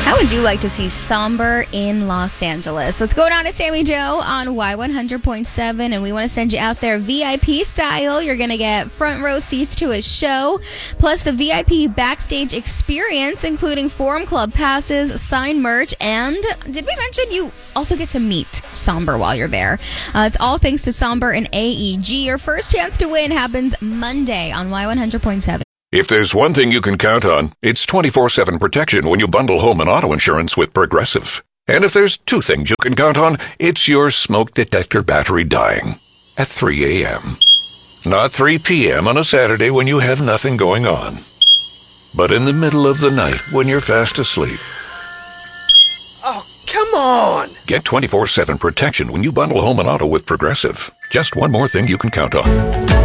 How would you like to see somber in Los Angeles? Let's go down to Sammy Joe on Y100.7, and we want to send you out there VIP style. You're going to get front row seats to a show, plus the VIP backstage experience, including Forum Club passes, signed merch, and did we mention you also get to meet Somber while you're there? It's all thanks to Somber and AEG. Your first chance to win happens Monday on Y100.7. If there's one thing you can count on, it's 24/7 protection when you bundle home and auto insurance with Progressive. And if there's two things you can count on, it's your smoke detector battery dying at 3 a.m. Not 3 p.m. on a Saturday when you have nothing going on, but in the middle of the night when you're fast asleep. Oh, come on! Get 24/7 protection when you bundle home and auto with Progressive. Just one more thing you can count on.